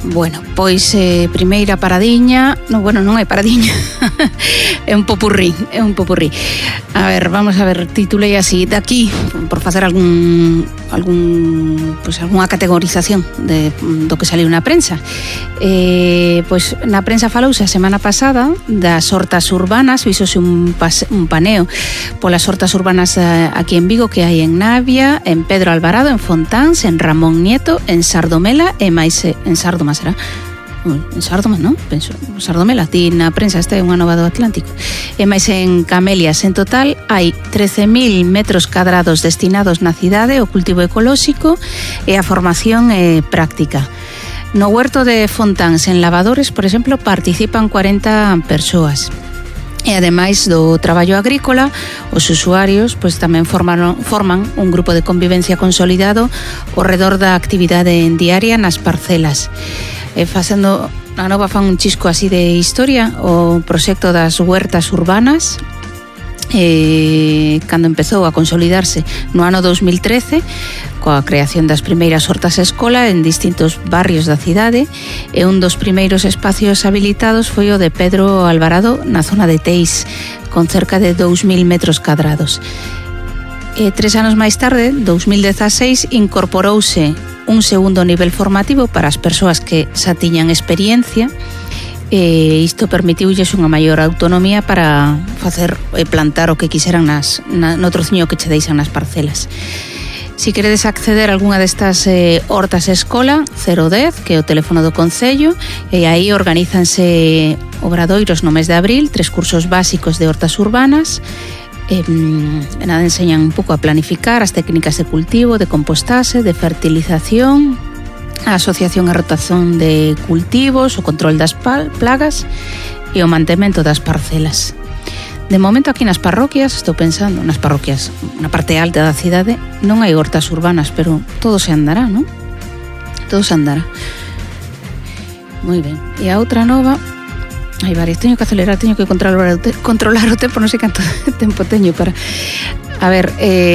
Bueno, pois primeira paradiña, non hai paradiña. é un popurrí. A ver, vamos a ver, titulei así daqui por facer algunha categorización do que saliu na prensa. Pois na prensa falouse a semana pasada das hortas urbanas, vísose un paneo polas hortas urbanas aquí en Vigo que hai en Navia, en Pedro Alvarado, en Fontáns, en Ramón Nieto, en Sardomela e máis en Sardoma será. En Sardoma, non? Penso, Sardomela, ti na prensa esta é unha nova do Atlántico. E máis en Camelias, en total hai 13.000 metros cadrados destinados na cidade ao cultivo ecolóxico e a formación práctica. No huerto de Fontáns, en Lavadores, por exemplo, participan 40 persoas. E ademais do traballo agrícola, os usuarios pois tamén forman un grupo de convivencia consolidado ao redor da actividade diaria nas parcelas. Facendo a nova fan un chisco así de historia o proxecto das huertas urbanas cando empezou a consolidarse no ano 2013 coa creación das primeiras hortas escola en distintos barrios da cidade e un dos primeiros espacios habilitados foi o de Pedro Alvarado na zona de Teis con cerca de 2.000 metros cadrados. 3 anos máis tarde, 2016, incorporouse un segundo nivel formativo para as persoas que xa tiñan experiencia e isto permitiulles unha maior autonomía para facer e plantar o que quixeran no trociño que che deixan nas parcelas. Si queredes acceder a algunha destas hortas escola, 010, que é o teléfono do Concello, e aí organízanse obradoiros no mes de abril, 3 cursos básicos de hortas urbanas, nada, enseñan un pouco a planificar as técnicas de cultivo, de compostaxe, de fertilización, a asociación e rotación de cultivos, o control das plagas e o mantemento das parcelas. De momento aquí nas parroquias, estou pensando, nas parroquias, na parte alta da cidade, non hai hortas urbanas, pero todo se andará, non? Todo se andará. Moi ben. E a outra nova, hai varias, teño que acelerar, teño que controlar o tempo, non sei canto tempo teño para... A ver,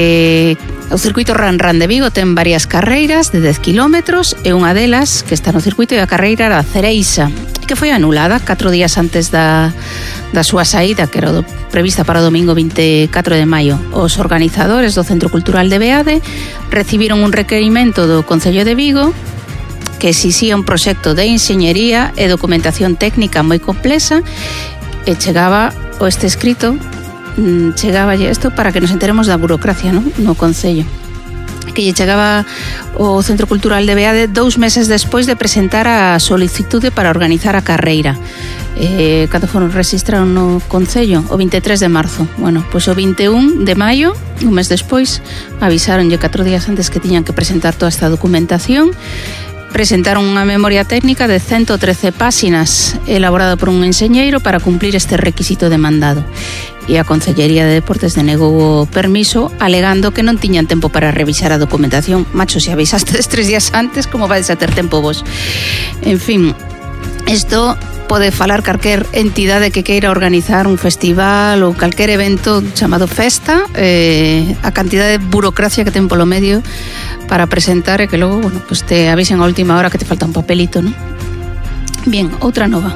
o circuito Ran de Vigo ten varias carreiras de 10 kilómetros e unha delas que está no circuito é a carreira da Cereixa, que foi anulada 4 días antes da súa saída, que era prevista para o domingo 24 de maio. Os organizadores do Centro Cultural de Beade recibiron un requerimento do Concello de Vigo que exixía un proxecto de enxeñería e documentación técnica moi complexa e chegaba o este escrito chegáballe isto para que nos enteremos da burocracia, non? No Concello, que lle chegaba o Centro Cultural de Beade 2 meses despois de presentar a solicitude para organizar a carreira. Cando foron registraron no Concello? O 23 de marzo. Bueno, pois o 21 de maio, un mes despois, avisaronlle 4 días antes que tiñan que presentar toda esta documentación. Presentaron unha memoria técnica de 113 páxinas elaborada por un enxeñeiro para cumplir este requisito demandado. E a Concellería de Deportes denegou o permiso alegando que non tiñan tempo para revisar a documentación. Macho, se avisastes 3 días antes, como vais a ter tempo vos? En fin, isto pode falar calquer entidade que queira organizar un festival ou calquer evento chamado festa, a cantidade de burocracia que ten polo medio para presentar e que logo, bueno, pues te avisen a última hora que te falta un papelito, ¿no? Bien, outra nova.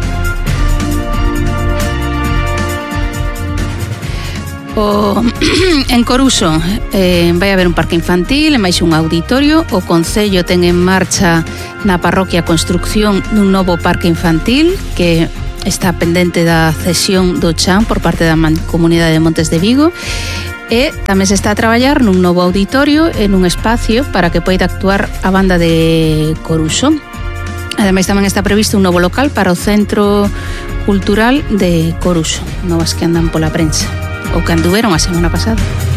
En Coruso vai haber un parque infantil e máis un auditorio. O Concello ten en marcha na parroquia a construcción dun novo parque infantil que está pendente da cesión do chan por parte da Mancomunidade de Montes de Vigo. E tamén se está a traballar nun novo auditorio en un espacio para que poida actuar a banda de Coruso. Ademais tamén está previsto un novo local para o Centro Cultural de Coruso, novas que andan pola prensa ou que anduveron a semana pasada.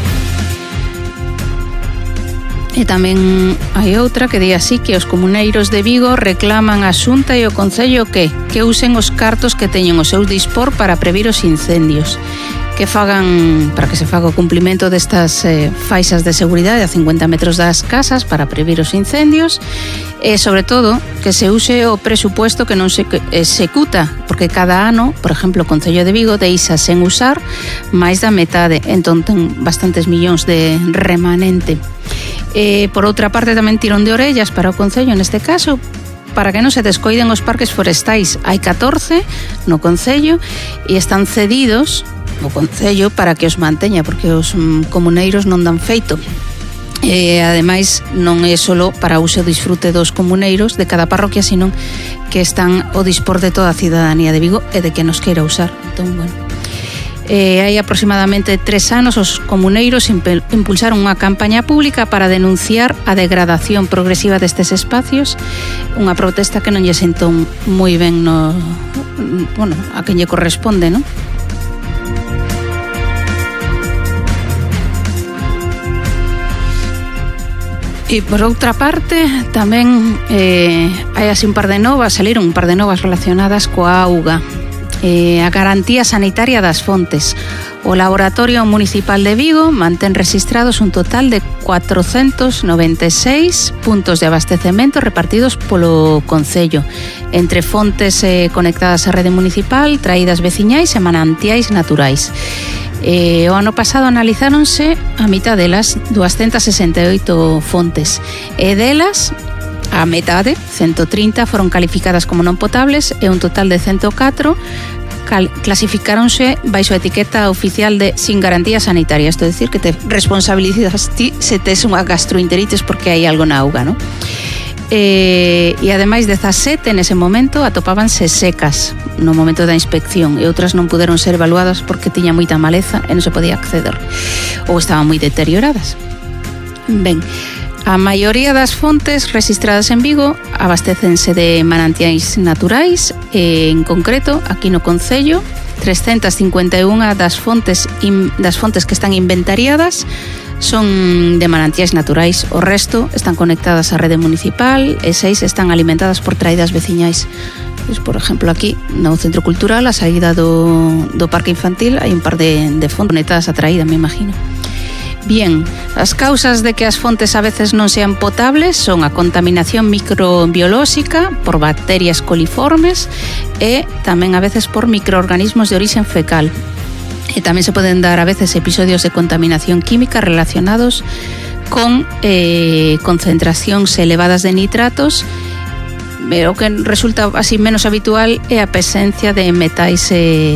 E tamén hai outra que di así que os comuneiros de Vigo reclaman a Xunta e o Concello que usen os cartos que teñen o seu dispor para previr os incendios, que fagan para que se faga o cumplimento destas faixas de seguridade a 50 metros das casas para previr os incendios e, sobre todo, que se use o presupuesto que non se executa, porque cada ano, por exemplo, o Concello de Vigo deixa sen usar máis da metade, entón ten bastantes millóns de remanente. Por outra parte, tamén tirón de orellas para o Concello neste caso, para que non se descoiden os parques forestais. Hai 14 no concello e están cedidos o concello para que os manteña, porque os comuneiros non dan feito. Ademais, non é só para uso e disfrute dos comuneiros de cada parroquia, sino que están ao dispor de toda a cidadanía de Vigo e de que nos queira usar. Entón, bueno, hai aproximadamente 3 anos os comuneiros impulsaron unha campaña pública para denunciar a degradación progresiva destes espacios, unha protesta que non lle sentou moi ben a quen lle corresponde, non? E por outra parte, tamén hai así saliron un par de novas relacionadas coa auga. A garantía sanitaria das fontes. O Laboratorio Municipal de Vigo mantén rexistrados un total de 496 puntos de abastecemento repartidos polo concello, entre fontes conectadas á rede municipal, traídas veciñais e manantiais naturais. O ano pasado analizáronse a mitad delas, 268 fontes, e delas a metade, 130, foron calificadas como non potables e un total de 104 clasificáronse baixo a etiqueta oficial de sin garantía sanitaria. Isto é dicir que te responsabilizas ti se tes unha gastroenteritis porque hai algo na auga, non? E ademais 17 nese momento atopábanse secas no momento da inspección e outras non puderon ser evaluadas porque tiña moita maleza e non se podía acceder ou estaban moi deterioradas. Ben, a maioría das fontes rexistradas en Vigo abastécense de manantiais naturais e, en concreto, aquí no concello, 351 das fontes que están inventariadas son de manantiais naturais. O resto están conectadas á rede municipal e 6 están alimentadas por traídas veciñais. Pois, por exemplo, aquí no Centro Cultural, a saída do Parque Infantil, hai un par de fontes conectadas á traída, me imagino. Bien, as causas de que as fontes a veces non sean potables son a contaminación microbiolóxica por bacterias coliformes e tamén a veces por microorganismos de orixen fecal. E tamén se poden dar a veces episodios de contaminación química relacionados con concentracións elevadas de nitratos. O que resulta así menos habitual é a presencia de metais.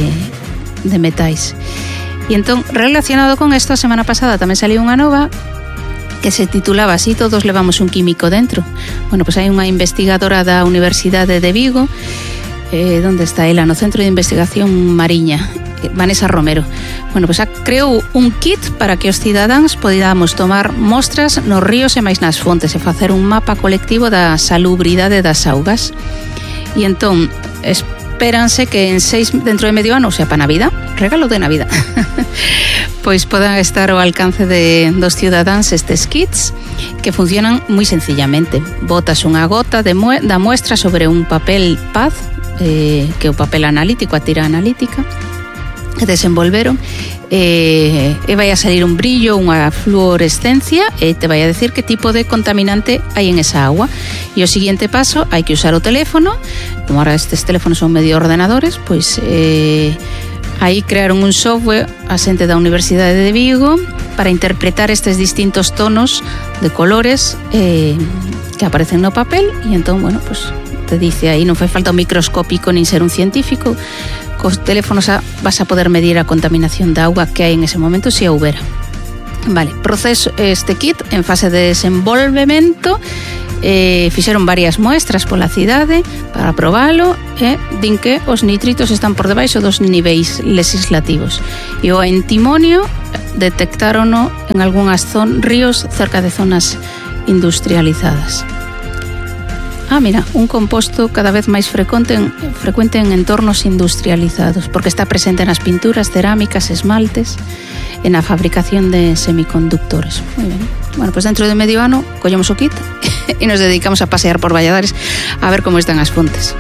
E entón, relacionado con isto, a semana pasada tamén saliu unha nova que se titulaba así, todos levamos un químico dentro. Bueno, pois hai unha investigadora da Universidade de Vigo, onde está ela, no Centro de Investigación Mariña, Vanessa Romero. Bueno, pois creou un kit para que os cidadáns podamos tomar mostras nos ríos e máis nas fontes e facer un mapa colectivo da salubridade das augas. E entón, espéranse que dentro de medio ano, o sea, para Navidad, regalo de Navidad, pois podan estar ao alcance dos cidadáns estes kits que funcionan moi sencillamente. Botas unha gota da muestra sobre un papel paz, que é o papel analítico, a tira analítica que desenvolveron, e vai a salir un brillo, unha fluorescencia e te vai a decir que tipo de contaminante hai en esa agua. E o seguinte paso, hai que usar o teléfono. Como ahora estes teléfonos son medio ordenadores, pois aí crearon un software a xente da Universidade de Vigo para interpretar estes distintos tonos de colores que aparecen no papel e entón, bueno, pues te dice aí, non fai falta un microscópico nin ser un científico, cos teléfonos vas a poder medir a contaminación da auga que hai en ese momento se a houbera. Vale, proceso este kit en fase de desenvolvemento. Fixeron varias muestras pola cidade para probalo e din que os nitritos están por debaixo dos niveis legislativos e o antimonio detectárono en algunhas ríos cerca de zonas industrializadas. Mira, un composto cada vez máis frecuente en entornos industrializados, porque está presente nas pinturas, cerámicas, esmaltes e na fabricación de semiconductores. Moi ben. Bueno, pues dentro de medio ano collemos o kit e nos dedicamos a pasear por Valladares a ver como están as fontes.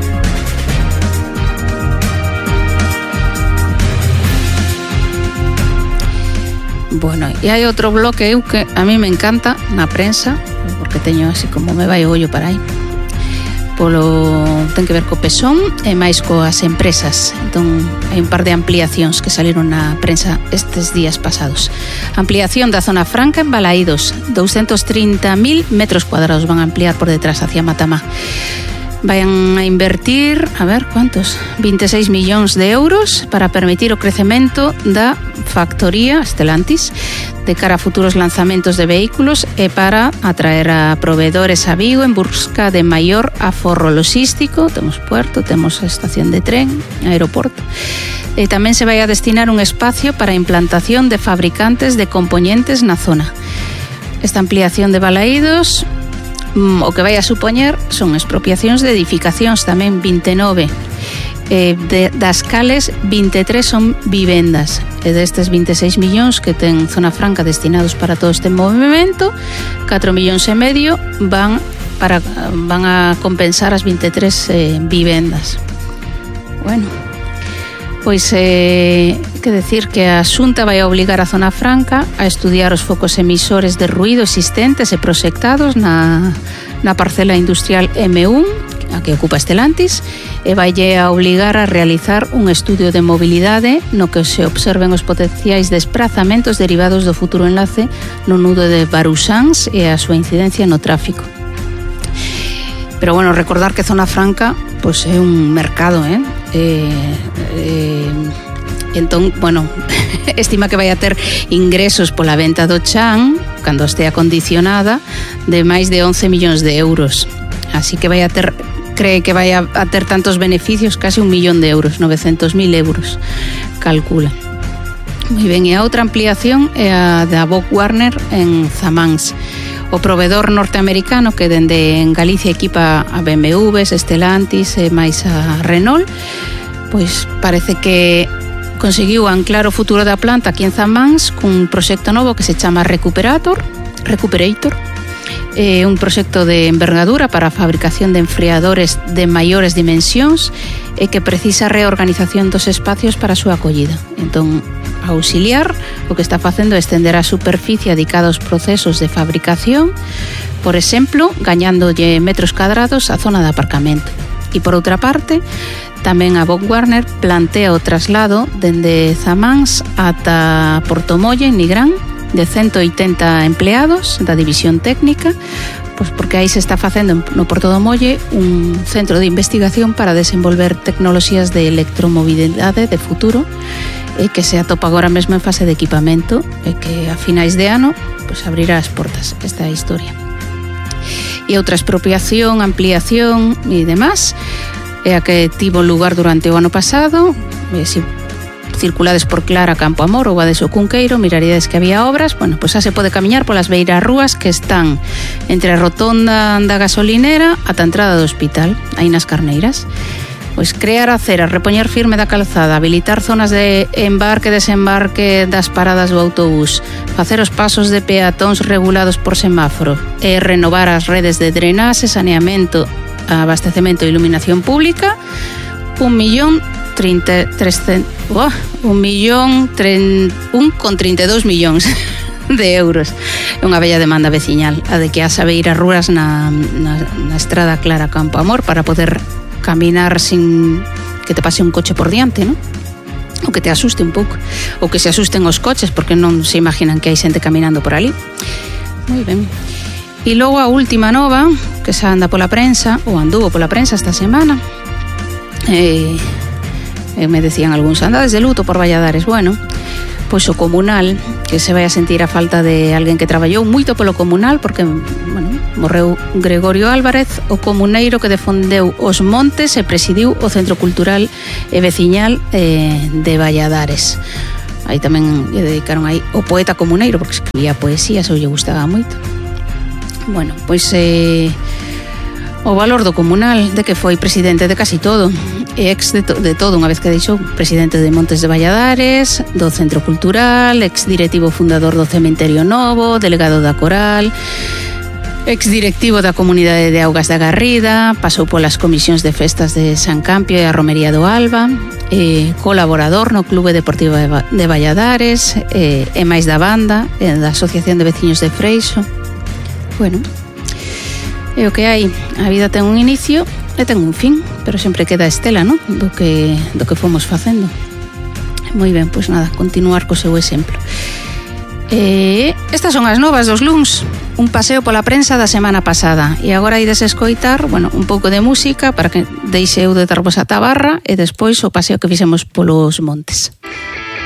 Bueno, e hai outro bloque que a mí me encanta na prensa, porque teño así como me vai o ollo para aí. ten que ver co PESOM e máis coas empresas. Entón, hai un par de ampliacións que saliron na prensa estes días pasados. Ampliación da zona franca en Balaídos, 230.000 metros cuadrados van a ampliar por detrás hacia Matamá. Vayan a invertir, a ver, ¿cuántos? 26 millóns de euros para permitir o crecemento da factoría Stellantis de cara a futuros lanzamentos de vehículos e para atraer a proveedores a Vigo en busca de maior aforro logístico. Temos puerto, temos estación de tren, aeroporto. E tamén se vai a destinar un espacio para a implantación de fabricantes de componentes na zona. Esta ampliación de Balaídos o que vai a supoñer son expropiacións de edificacións tamén 29 das cales 23 son vivendas e destes 26 millóns que ten Zona Franca destinados para todo este movimento, 4,5 millóns van a compensar as 23 vivendas. Bueno, pois que decir que a Xunta vai a obligar a Zona Franca a estudiar os focos emisores de ruído existentes e proxectados na parcela industrial M1, a que ocupa Stellantis, e vaille a obligar a realizar un estudio de mobilidade no que se observen os potenciais desprazamentos derivados do futuro enlace no nudo de Baruxans e a súa incidencia no tráfico. Pero bueno, recordar que Zona Franca pois é un mercado, entón, bueno, estima que vai a ter ingresos pola venta do chan cando estea acondicionada de máis de 11 millóns de euros. Así que cree que vai a ter tantos beneficios, casi 1 millón de euros, 900.000 euros, calcula. Moi ben, e a outra ampliación é a da BorgWarner en Zamáns. O proveedor norteamericano que dende en Galicia equipa a BMWs, Stellantis e máis a Renault, pois parece que conseguiu anclar o futuro da planta aquí en Zamáns cun proxecto novo que se chama Recuperator, un proxecto de envergadura para a fabricación de enfriadores de maiores dimensións e que precisa reorganización dos espacios para a súa acollida. Entón, a auxiliar, o que está facendo é estender a superficie dedicada aos procesos de fabricación, por exemplo, gañándolle metros cadrados a zona de aparcamento. E por outra parte, tamén a BorgWarner plantea o traslado dende Zamáns ata Portomolle, en Nigrán, de 180 empleados da división técnica, pois porque aí se está facendo no Porto do Molle un centro de investigación para desenvolver tecnoloxías de electromobilidade de futuro e que se atopa agora mesmo en fase de equipamento e que a finais de ano pois abrirá as portas esta historia. E outra expropiación, ampliación e demás é a que tivo lugar durante o ano pasado. Se circulades por Clara, Campo Amor ou Ades o Cunqueiro, miraríades que había obras. Bueno, pois xa se pode camiñar polas beiras rúas que están entre a rotonda da gasolinera ata a entrada do hospital, aí nas Carneiras. Pois crear aceras, repoñer firme da calzada, habilitar zonas de embarque e desembarque das paradas do autobús, facer os pasos de peatóns regulados por semáforo e renovar as redes de drenaxe, saneamento, abastecemento e iluminación pública, 1,32 millóns de euros. É unha bella demanda veciñal, a de que as abeiras rúas na estrada Clara Campo Amor para poder caminar sin que te pase un coche por diante, non? O que te asuste un pouco, ou que se asusten os coches porque non se imaginan que hai xente caminando por ali. Moi ben. E logo a última nova, que xa anda pola prensa, ou anduvo pola prensa esta semana, me decían algúns, andades de luto por Valladares. Bueno, pois o comunal, que se vai a sentir a falta de alguén que traballou moito polo comunal, porque, bueno, morreu Gregorio Álvarez, o comuneiro que defendeu os montes e presidiu o Centro Cultural e Veciñal de Valladares. Aí tamén lle dedicaron aí o poeta comuneiro, porque escribía poesía, eso lle gustaba moito. Bueno, pois o valor do comunal, de que foi presidente de casi todo, e ex de todo, unha vez que deixou, presidente de Montes de Valladares, do Centro Cultural, ex directivo fundador do Cementerio Novo, delegado da Coral, ex directivo da Comunidade de Augas da Garrida, pasou polas comisións de festas de San Campio e a Romería do Alba, colaborador no Clube Deportivo de Valladares, e máis da banda, da Asociación de Veciños de Freixo. Bueno, é o que hai, a vida ten un inicio ten un fin, pero sempre queda a estela, non? Do que fomos facendo. Moi ben, pois nada, continuar co seu exemplo. Estas son as novas dos luns, un paseo pola prensa da semana pasada, e agora ides escoitar, bueno, un pouco de música para que deixe eu de darvos a tabarra e despois o paseo que fixemos polos montes.